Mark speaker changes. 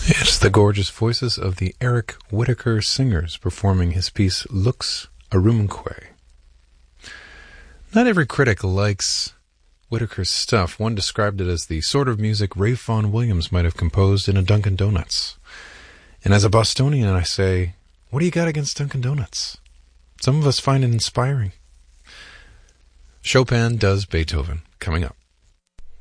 Speaker 1: It's the gorgeous voices of the Eric Whitacre Singers performing his piece Lux Arumque. Not every critic likes Whitacre's stuff. One described it as the sort of music Ray Vaughan Williams might have composed in a Dunkin' Donuts. And as a Bostonian, I say, what do you got against Dunkin' Donuts? Some of us find it inspiring. Chopin does Beethoven, coming up.